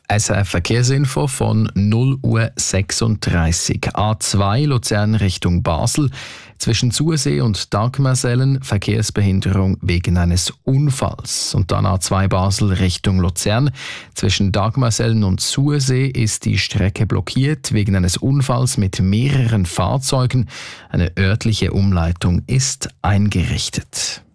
SRF Verkehrsinfo von 0:36 Uhr. A2 Luzern Richtung Basel. Zwischen Zursee und Dagmersellen Verkehrsbehinderung wegen eines Unfalls. Und dann A2 Basel Richtung Luzern. Zwischen Dagmersellen und Zursee ist die Strecke blockiert wegen eines Unfalls mit mehreren Fahrzeugen. Eine örtliche Umleitung ist eingerichtet.